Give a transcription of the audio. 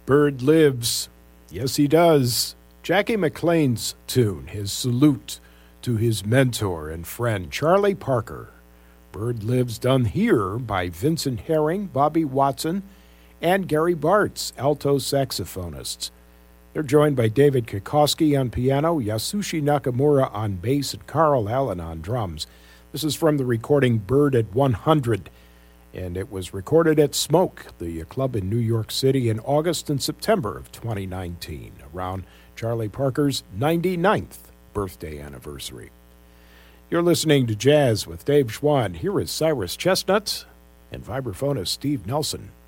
Bird lives. Yes, he does. Jackie McLean's tune, his salute to his mentor and friend, Charlie Parker. Bird Lives, done here by Vincent Herring, Bobby Watson, and Gary Bartz, alto saxophonists. They're joined by David Kikoski on piano, Yasushi Nakamura on bass, and Carl Allen on drums. This is from the recording Bird at 100, and it was recorded at Smoke, the club in New York City, in August and September of 2019, around Charlie Parker's 99th birthday anniversary. You're listening to Jazz with Dave Schwann. Here is Cyrus Chestnut and vibraphonist Steve Nelson.